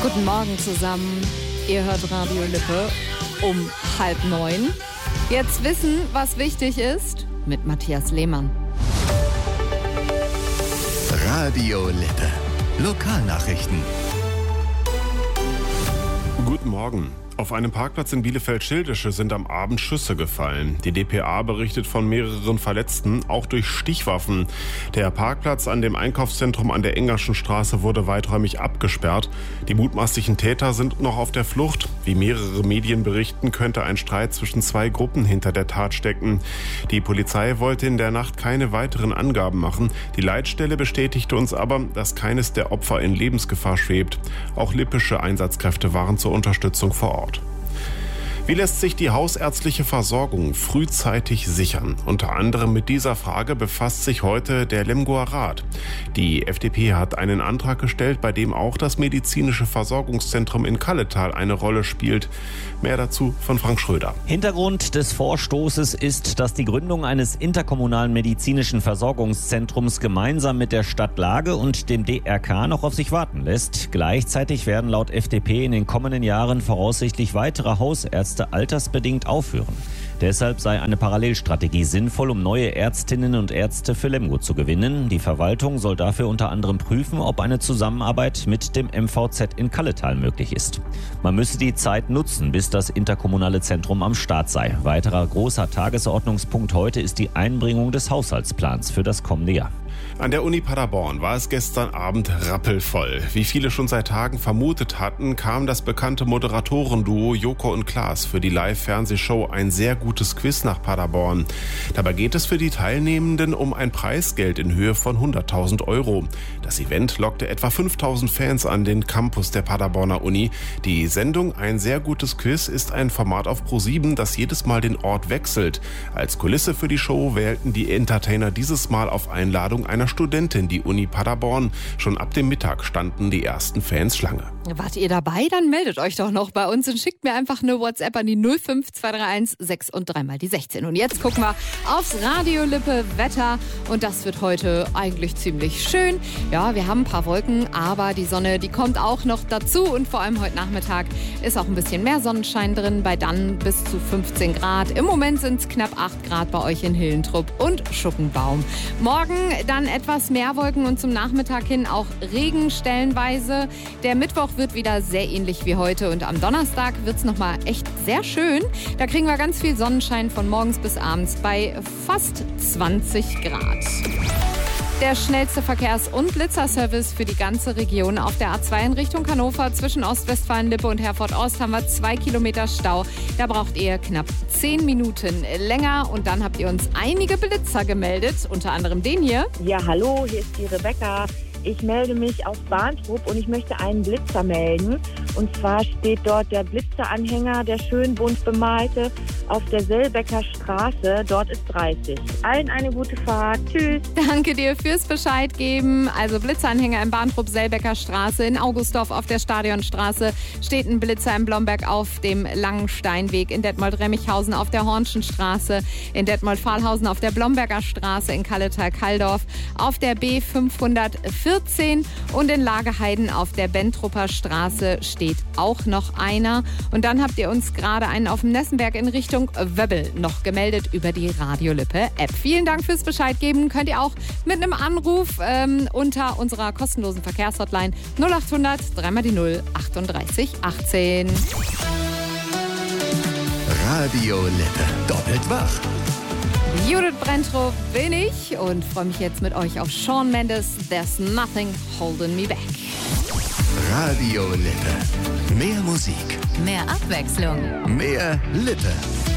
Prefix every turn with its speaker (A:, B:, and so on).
A: Guten Morgen zusammen. Ihr hört Radio Lippe um 8:30. Jetzt wissen, was wichtig ist, mit Matthias Lehmann.
B: Radio Lippe. Lokalnachrichten.
C: Guten Morgen. Auf einem Parkplatz in Bielefeld-Schildische sind am Abend Schüsse gefallen. Die dpa berichtet von mehreren Verletzten, auch durch Stichwaffen. Der Parkplatz an dem Einkaufszentrum an der Engerschen Straße wurde weiträumig abgesperrt. Die mutmaßlichen Täter sind noch auf der Flucht. Wie mehrere Medien berichten, könnte ein Streit zwischen zwei Gruppen hinter der Tat stecken. Die Polizei wollte in der Nacht keine weiteren Angaben machen. Die Leitstelle bestätigte uns aber, dass keines der Opfer in Lebensgefahr schwebt. Auch lippische Einsatzkräfte waren zur Unterstützung vor Ort. Wie lässt sich die hausärztliche Versorgung frühzeitig sichern? Unter anderem mit dieser Frage befasst sich heute der Lemgoer Rat. Die FDP hat einen Antrag gestellt, bei dem auch das medizinische Versorgungszentrum in Kalletal eine Rolle spielt. Mehr dazu von Frank Schröder.
D: Hintergrund des Vorstoßes ist, dass die Gründung eines interkommunalen medizinischen Versorgungszentrums gemeinsam mit der Stadt Lage und dem DRK noch auf sich warten lässt. Gleichzeitig werden laut FDP in den kommenden Jahren voraussichtlich weitere Hausärzte altersbedingt aufhören. Deshalb sei eine Parallelstrategie sinnvoll, um neue Ärztinnen und Ärzte für Lemgo zu gewinnen. Die Verwaltung soll dafür unter anderem prüfen, ob eine Zusammenarbeit mit dem MVZ in Kalletal möglich ist. Man müsse die Zeit nutzen, bis das interkommunale Zentrum am Start sei. Weiterer großer Tagesordnungspunkt heute ist die Einbringung des Haushaltsplans für das kommende Jahr.
C: An der Uni Paderborn war es gestern Abend rappelvoll. Wie viele schon seit Tagen vermutet hatten, kam das bekannte Moderatorenduo Joko und Klaas für die Live-Fernsehshow Ein sehr gutes Quiz nach Paderborn. Dabei geht es für die Teilnehmenden um ein Preisgeld in Höhe von 100.000 €. Das Event lockte etwa 5.000 Fans an den Campus der Paderborner Uni. Die Sendung Ein sehr gutes Quiz ist ein Format auf Pro7, das jedes Mal den Ort wechselt. Als Kulisse für die Show wählten die Entertainer dieses Mal auf Einladung einer Studentin die Uni Paderborn. Schon ab dem Mittag standen die ersten Fans Schlange.
A: Wart ihr dabei? Dann meldet euch doch noch bei uns und schickt mir einfach eine WhatsApp an die 05231 6 und 3 mal die 16. Und jetzt gucken wir aufs Radio Lippe Wetter und das wird heute eigentlich ziemlich schön. Ja, wir haben ein paar Wolken, aber die Sonne, die kommt auch noch dazu und vor allem heute Nachmittag ist auch ein bisschen mehr Sonnenschein drin, bei dann bis zu 15 Grad. Im Moment sind es knapp 8 Grad bei euch in Hillentrupp und Schuppenbaum. Morgen dann etwas mehr Wolken und zum Nachmittag hin auch Regen stellenweise. Der Mittwoch wird wieder sehr ähnlich wie heute und am Donnerstag wird es nochmal echt sehr schön. Da kriegen wir ganz viel Sonnenschein von morgens bis abends bei fast 20 Grad. Der schnellste Verkehrs- und Blitzerservice für die ganze Region auf der A2 in Richtung Hannover. Zwischen Ostwestfalen-Lippe und Herford-Ost haben wir 2 Kilometer Stau. Da braucht ihr knapp 10 Minuten länger. Und dann habt ihr uns einige Blitzer gemeldet, unter anderem den hier.
E: Ja, hallo, hier ist die Rebecca. Ich melde mich aus Bahntrupp und ich möchte einen Blitzer melden. Und zwar steht dort der Blitzeranhänger, der schön bunt bemalte, auf der Selbecker Straße. Dort ist 30. Allen eine gute Fahrt. Tschüss.
A: Danke dir fürs Bescheid geben. Also Blitzeranhänger in Bahntrupp, Selbecker Straße. In Augustdorf auf der Stadionstraße steht ein Blitzer in Blomberg auf dem Langen Steinweg. In Detmold-Remmichhausen auf der Hornschen Straße. In Detmold-Fahlhausen auf der Blomberger Straße. In Kalletal-Kalldorf auf der B514. Und in Lageheiden auf der Bentrupper Straße steht auch noch einer. Und dann habt ihr uns gerade einen auf dem Nessenberg in Richtung Wöbbel noch gemeldet über die Radio Lippe App. Vielen Dank fürs Bescheid geben. Könnt ihr auch mit einem Anruf unter unserer kostenlosen Verkehrshotline 0800 3 mal die 0 38 18.
B: Radio Lippe. Doppelt wach.
A: Judith Brentrow bin ich und freue mich jetzt mit euch auf Shawn Mendes, There's Nothing Holding Me Back.
B: Radio Lippe. Mehr Musik.
F: Mehr Abwechslung.
B: Mehr Lippe.